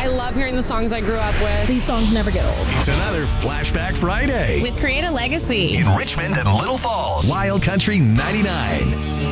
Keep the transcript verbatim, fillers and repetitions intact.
I love hearing the songs I grew up with. These songs never get old. It's another Flashback Friday with Create a Legacy in Richmond and Little Falls. Wild Country ninety-nine.